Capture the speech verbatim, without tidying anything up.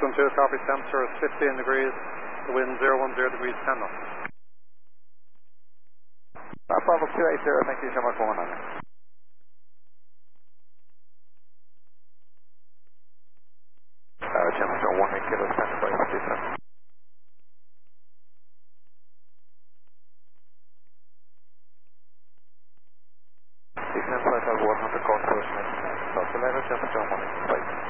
one two, copy, temperature is fifteen degrees, the wind zero one zero degrees, ten knots. Bravo two eight zero, thank you so much for one hundred. Uh, temperature one eight kilo, stand by, fifty-seven. Descent flight level one hundred, course position, South Level, temperature one eight five.